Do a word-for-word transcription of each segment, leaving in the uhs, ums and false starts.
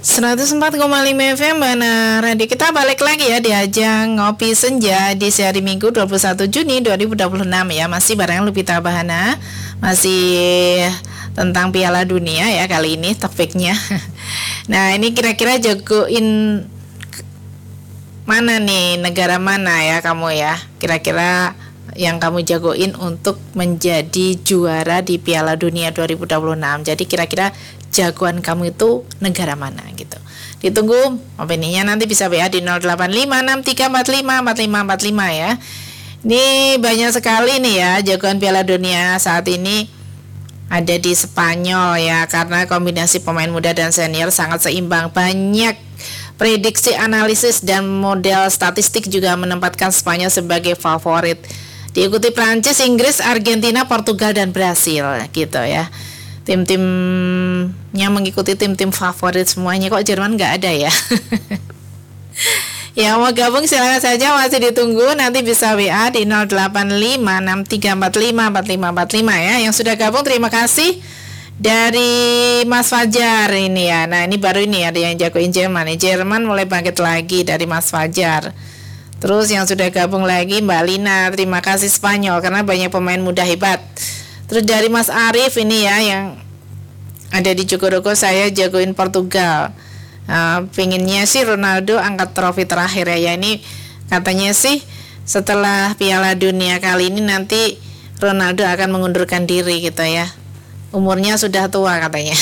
seratus empat koma lima F M Bana Radio. Kita balik lagi ya di ajang Ngopi Senja di hari Minggu dua puluh satu Juni dua ribu dua puluh enam ya. Masih bareng Lupita Bahana. Masih tentang Piala Dunia ya kali ini topiknya. Nah, ini kira-kira jagoin mana nih, negara mana ya kamu ya? Kira-kira yang kamu jagoin untuk menjadi juara di Piala Dunia dua ribu dua puluh enam. Jadi kira-kira jagoan kamu itu negara mana gitu. Ditunggu opininya, nanti bisa W A di nol delapan lima enam tiga empat lima empat lima empat lima ya. Ini banyak sekali nih ya jagoan Piala Dunia saat ini ada di Spanyol ya, karena kombinasi pemain muda dan senior sangat seimbang. Banyak prediksi, analisis dan model statistik juga menempatkan Spanyol sebagai favorit. Diikuti Prancis, Inggris, Argentina, Portugal dan Brasil gitu ya. Tim-timnya mengikuti tim-tim favorit semuanya. Kok Jerman nggak ada ya? Ya, mau gabung silakan saja, masih ditunggu. Nanti bisa W A di nol delapan lima enam tiga empat lima empat lima empat lima ya. Yang sudah gabung terima kasih. Dari Mas Fajar ini ya. Nah, ini baru ini ada yang jagoin Jerman. Jerman mulai bangkit lagi dari Mas Fajar. Terus yang sudah gabung lagi Mbak Lina, terima kasih Spanyol karena banyak pemain muda hebat. Terus dari Mas Arif ini ya, yang ada di Jogodogo, saya jagoin Portugal. Uh, pinginnya sih Ronaldo angkat trofi terakhir ya. Ya ini katanya sih setelah Piala Dunia kali ini nanti Ronaldo akan mengundurkan diri gitu ya. Umurnya sudah tua katanya.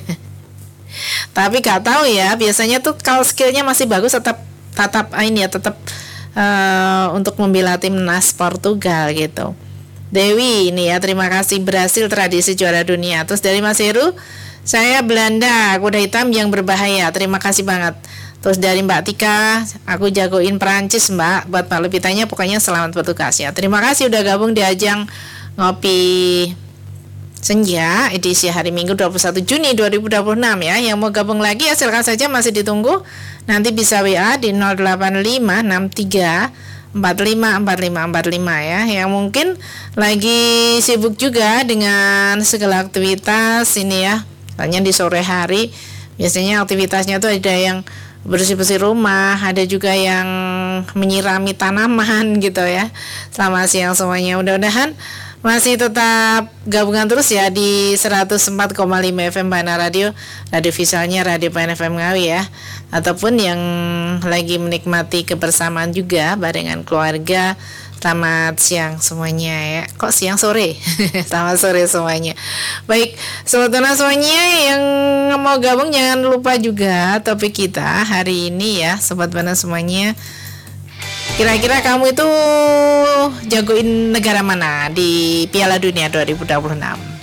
Tapi gak tahu ya, biasanya tuh kalau skillnya masih bagus tetap tetap ini ya tetap uh, untuk membela timnas Portugal gitu. Dewi ini ya, terima kasih, Brasil tradisi juara dunia. Terus dari Mas Heru, saya Belanda, kuda hitam yang berbahaya, terima kasih banget. Terus dari Mbak Tika, aku jagoin Perancis Mbak. Buat Pak Lupitanya pokoknya selamat bertugas ya. Terima kasih udah gabung di ajang Ngopi Senja edisi hari Minggu dua puluh satu Juni dua ribu dua puluh enam ya. Yang mau gabung lagi ya silakan saja, masih ditunggu. Nanti bisa W A di nol delapan lima enam tiga empat lima empat lima empat lima ya. Yang mungkin lagi sibuk juga dengan segala aktivitas ini ya. Soalnya di sore hari biasanya aktivitasnya tuh ada yang bersih-bersih rumah, ada juga yang menyirami tanaman gitu ya. Selamat siang semuanya. Mudah-mudahan masih tetap gabungan terus ya di seratus empat koma lima F M Bana Radio, radio visualnya Radio Pan F M Ngawi ya. Ataupun yang lagi menikmati kebersamaan juga barengan keluarga, selamat siang semuanya ya. Kok siang sore? Selamat sore semuanya. Baik, sobat Bana semuanya yang mau gabung jangan lupa juga topik kita hari ini ya, sobat Bana semuanya. Kira-kira kamu itu jagoin negara mana di Piala Dunia dua ribu dua puluh enam?